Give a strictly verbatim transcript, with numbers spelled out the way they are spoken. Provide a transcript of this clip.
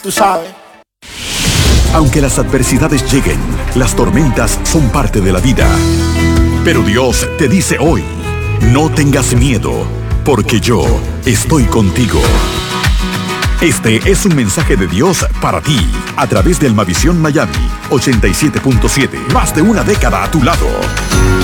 tú sabes. Aunque las adversidades lleguen, las tormentas son parte de la vida. Pero Dios te dice hoy, no tengas miedo, porque yo estoy contigo. Este es un mensaje de Dios para ti, a través de Almavisión Miami ochenta y siete punto siete. Más de una década a tu lado.